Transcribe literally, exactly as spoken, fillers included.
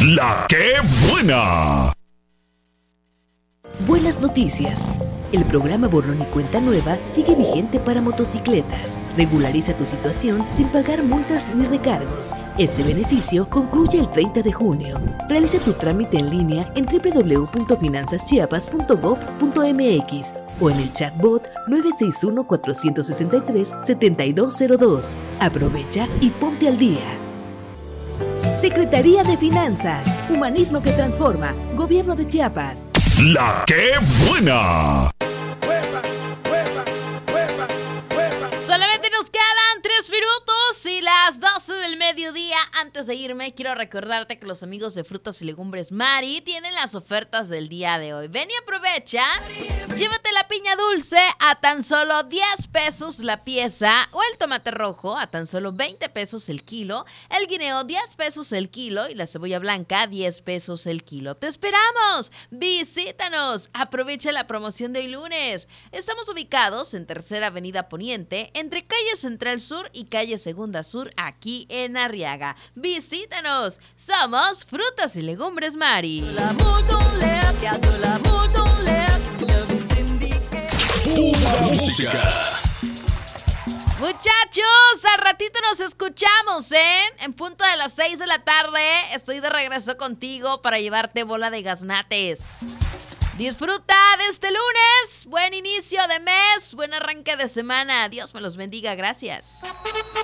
La que buena. Buenas noticias. El programa Borrón y Cuenta Nueva sigue vigente para motocicletas. Regulariza tu situación sin pagar multas ni recargos. Este beneficio concluye el treinta de junio. Realiza tu trámite en línea en doble u doble u doble u punto finanzas chiapas punto gob punto eme equis o en el chatbot nueve seis uno, cuatro seis tres, siete dos cero dos. Aprovecha y ponte al día. Secretaría de Finanzas. Humanismo que transforma. Gobierno de Chiapas. La que buena. Solamente nos quedan tres minutos y las doce del mediodía. Antes de irme, quiero recordarte que los amigos de Frutas y Legumbres Mari tienen las ofertas del día de hoy. Ven y aprovecha. Llévate la piña dulce a tan solo diez pesos la pieza o el tomate rojo a tan solo veinte pesos el kilo, el guineo diez pesos el kilo y la cebolla blanca diez pesos el kilo. ¡Te esperamos! ¡Visítanos! Aprovecha la promoción de hoy lunes. Estamos ubicados en Tercera Avenida Poniente, entre calle Central Sur y calle Segunda Sur, aquí en Arriaga. ¡Visítanos! Somos Frutas y Legumbres Mari. Pura música. Muchachos, al ratito nos escuchamos, ¿eh? En punto de las seis de la tarde estoy de regreso contigo para llevarte bola de gaznates. Disfruta de este lunes, buen inicio de mes, buen arranque de semana. Dios me los bendiga, gracias.